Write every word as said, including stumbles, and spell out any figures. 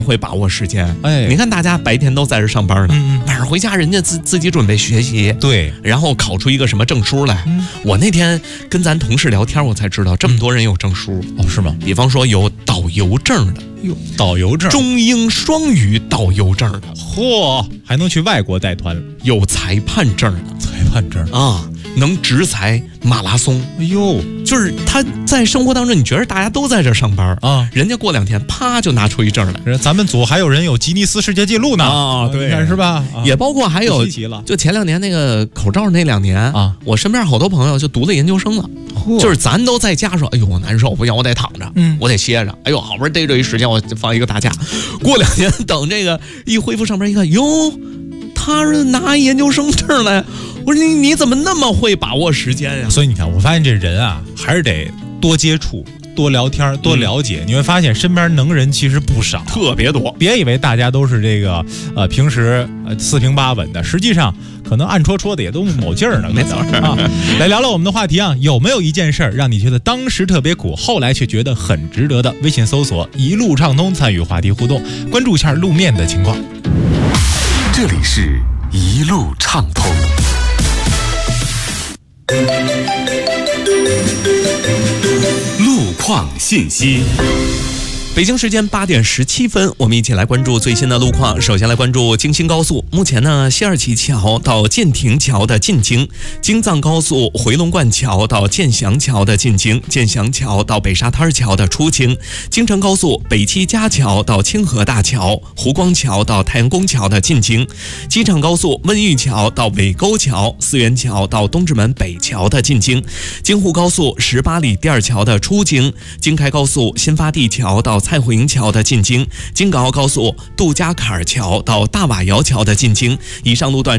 会把握时间。 哎， 你看大家白天都在这上班呢，嗯嗯，晚上回家人家自自己准备学习， 对， 然后考出一个什么证书来。 嗯， 我那天跟咱同事聊天，我才知道这么多人有证书。 哦，是吗？ 比方说有导游证的， 哟，导游证， 中英双语导游证的， 嚯，还能去外国带团， 有裁判证的， 裁判证啊，能直裁马拉松。 哎呦， 就是他在生活当中，你觉得大家都在这上班啊， 人家过两天啪就拿出一证来。 咱们组还有人有吉尼斯世界纪录呢啊，对， 你看是吧？ 啊、也包括还有，就前两年那个口罩那两年啊，我身边好多朋友就读了研究生了，就是咱都在家说，哎呦难受，不行，我得躺着，嗯，我得歇着，哎呦好不容易逮着一时间，我放一个大假，过两年等这个一恢复上班一看，哟，他是拿研究生证来。我说你你怎么那么会把握时间呀？ 所以你看，我发现这人啊，还是得多接触、多聊天、多了解。嗯、你会发现身边能人其实不少， 特别多。 别以为大家都是这个呃平时呃四平八稳的，实际上可能暗戳戳的也都某劲儿呢。 没错啊。来聊聊我们的话题啊，有没有一件事儿让你觉得当时特别苦，后来却觉得很值得的？微信搜索“一路畅通”，参与话题互动，关注一下路面的情况。 这里是一路畅通。路况信息。 北京时间八点十七分，我们一起来关注最新的路况。首先来关注京新高速，目前呢，西二旗桥到建亭桥的进京，京藏高速回龙观桥到建祥桥的进京，建祥桥到北沙滩桥的出京，京承高速北七家桥到清河大桥、湖光桥到太阳宫桥的进京，机场高速温榆桥到尾沟桥、四元桥到东直门北桥的进京，京沪高速十八里店桥的出京，京开高速新发地桥到蔡慧营桥的进京，京港澳高速杜家坎儿桥到大瓦窑桥的进京，以上路段